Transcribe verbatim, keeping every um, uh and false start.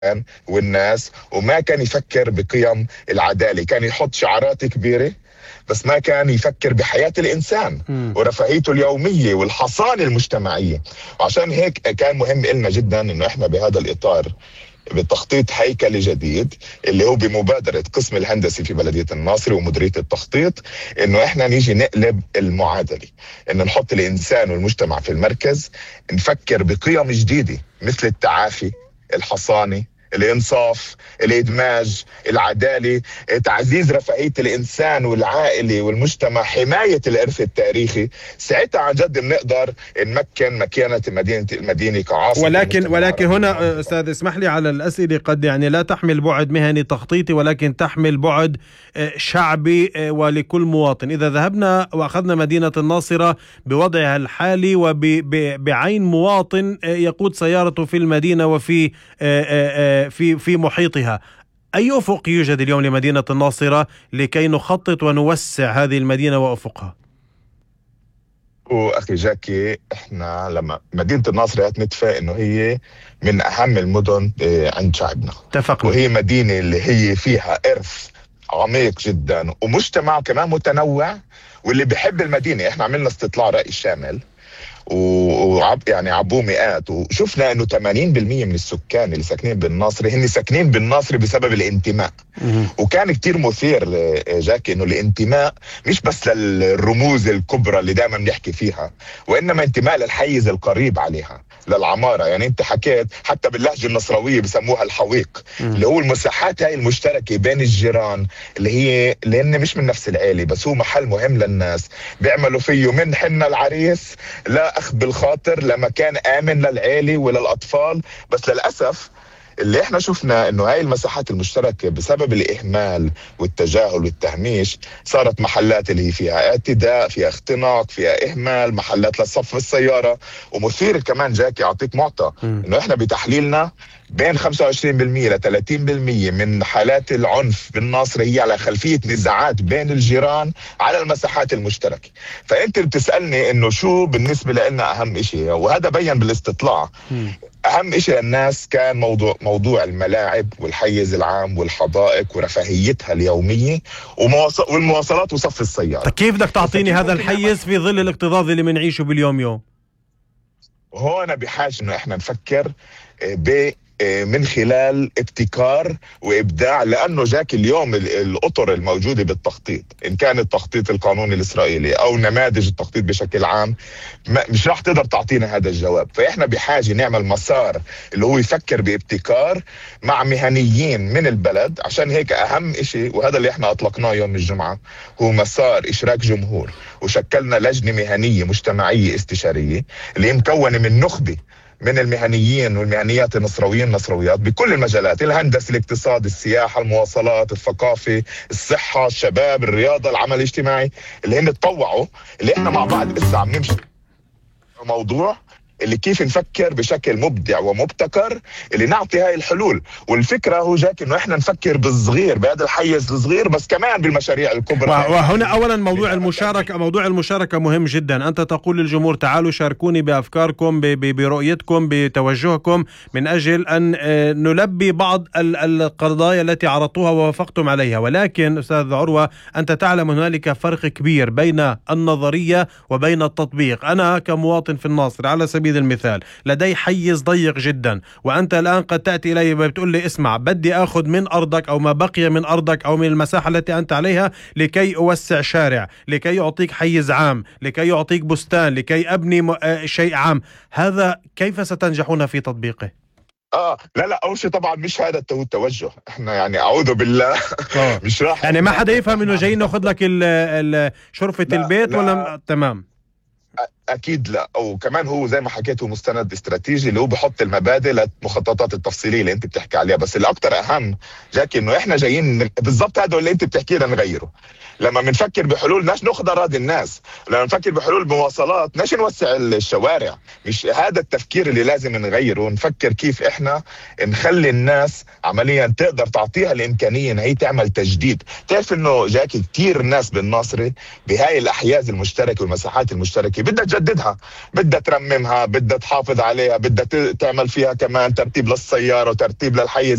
والناس، وما كان يفكر بقيم العدالة. كان يحط شعارات كبيرة بس ما كان يفكر بحياة الإنسان م. ورفاهيته اليومية والحصانة المجتمعية. وعشان هيك كان مهم إلنا جدا إنه إحنا بهذا الإطار بتخطيط هيكلي جديد اللي هو بمبادرة قسم الهندسي في بلدية الناصري ومديرية التخطيط، إنه إحنا نيجي نقلب المعادلة، إنه نحط الإنسان والمجتمع في المركز، نفكر بقيم جديدة مثل التعافي، الحصانة، الانصاف، الادماج، العداله، تعزيز رفاهيه الانسان والعائله والمجتمع، حمايه الارث التاريخي. ساعتها عن جد بنقدر نمكن مكانه مدينه المدينه كعاصمه. ولكن ولكن هنا استاذ اسمح لي على الاسئله، قد يعني لا تحمل بعد مهني تخطيطي ولكن تحمل بعد شعبي ولكل مواطن. اذا ذهبنا واخذنا مدينه الناصره بوضعها الحالي وبعين مواطن يقود سيارته في المدينه وفي في في محيطها، أي أفق يوجد اليوم لمدينة الناصرة لكي نخطط ونوسع هذه المدينة وأفقها؟ وأخي جاكي، إحنا لما مدينة الناصرة نتفق إنه هي من أهم المدن عند شعبنا. اتفقنا. وهي مدينة اللي هي فيها إرث عميق جدا ومجتمع كمان متنوع، واللي بيحب المدينة. إحنا عملنا استطلاع رأي شامل وعب يعني عبوه مئات، وشفنا انه ثمانين بالمئة من السكان اللي ساكنين بالناصرة هن ساكنين بالناصرة بسبب الانتماء. وكان كتير مثير جاكي انه الانتماء مش بس للرموز الكبرى اللي دائما بنحكي فيها، وانما انتماء للحيز القريب عليها، للعمارة. يعني انت حكيت حتى باللهجة النصراوية بسموها الحويق، اللي هو المساحات هاي المشتركة بين الجيران، اللي هي لان مش من نفس العيلة بس هو محل مهم للناس، بيعملوا فيه من حنا العريس لا أخذ بالخاطر لمكان آمن للعيلة وللأطفال. بس للأسف اللي احنا شفنا انه هاي المساحات المشتركة بسبب الإهمال والتجاهل والتهميش صارت محلات اللي هي فيها اعتداء، فيها اختناق، فيها إهمال، محلات للصف السيارة. ومثير كمان جاكي أعطيك معطى انه احنا بتحليلنا بين خمسة وعشرين بالمئة ل ثلاثين بالمئة من حالات العنف بالناصرة هي على خلفية نزاعات بين الجيران على المساحات المشتركة. فأنت بتسألني إنه شو بالنسبة لنا أهم إشي، وهذا بيّن بالاستطلاع. أهم إشي للناس كان موضوع موضوع الملاعب والحيز العام والحدائق ورفاهيتها اليومية والمواصلات وصف السيارة. كيف بدك تعطيني هذا الحيز في ظل الاكتظاظ اللي بنعيشه باليوم يوم؟ هون بحاجة إنه إحنا نفكر ب من خلال ابتكار وإبداع، لأنه جاك اليوم الأطر الموجودة بالتخطيط، إن كان التخطيط القانوني الإسرائيلي أو نماذج التخطيط بشكل عام، مش راح تقدر تعطينا هذا الجواب. فإحنا بحاجة نعمل مسار اللي هو يفكر بابتكار مع مهنيين من البلد. عشان هيك أهم إشي، وهذا اللي إحنا أطلقناه يوم الجمعة، هو مسار إشراك جمهور. وشكلنا لجنة مهنية مجتمعية استشارية اللي مكونة من نخبة من المهنيين والمهنيات النصرويين النصرويات بكل المجالات، الهندسة، الاقتصاد، السياحة، المواصلات، الثقافة، الصحة، الشباب، الرياضة، العمل الاجتماعي، اللي هن تطوعوا، اللي احنا مع بعض لسه عم نمشي موضوع اللي كيف نفكر بشكل مبدع ومبتكر اللي نعطي هاي الحلول. والفكرة هو جاك انه احنا نفكر بالصغير بهذا الحيز الصغير بس كمان بالمشاريع الكبرى. وهنا اولا موضوع المشاركة موضوع المشاركة مهم جدا. انت تقول للجمهور تعالوا شاركوني بافكاركم، برؤيتكم، بتوجهكم، من اجل ان نلبي بعض القضايا التي عرضتوها ووافقتم عليها. ولكن استاذ عروة، انت تعلم هنالك فرق كبير بين النظرية وبين التطبيق. انا كمواطن في الناصر على سبيل المثال لدي حيز ضيق جدا، وأنت الآن قد تأتي إلي وبتقول لي اسمع بدي أخذ من أرضك أو ما بقي من أرضك أو من المساحة التي أنت عليها لكي أوسع شارع، لكي يعطيك حيز عام، لكي يعطيك بستان، لكي أبني م... شيء عام. هذا كيف ستنجحون في تطبيقه؟ اه لا لا اول شيء طبعا مش هذا التوجه. احنا يعني اعوذ بالله مش راح يعني ما حدا يفهم انه جايين ناخذ لك ال ال شرفة لا البيت لا ولا تمام. اكيد لا. وكمان هو زي ما حكيت هو مستند استراتيجي اللي هو بحط المبادئ للمخططات التفصيليه اللي انت بتحكي عليها. بس الاكثر اهم جاكي انه احنا جايين بالضبط هذا اللي انت بتحكيه نغيره. لما بنفكر بحلول ناش ناخذ اراضي الناس، لما نفكر بحلول مواصلات ناش نوسع الشوارع. مش هذا التفكير اللي لازم نغيره، ونفكر كيف احنا نخلي الناس عمليا تقدر تعطيها الامكانيه ان هي تعمل تجديد. تعرف انه جاكي كثير الناس بالناصري بهاي الاحياز المشتركه والمساحات المشتركه بدها تجدد تجددها، بدها ترممها، بدها تحافظ عليها، بدها تعمل فيها كمان ترتيب للسيارة وترتيب للحيز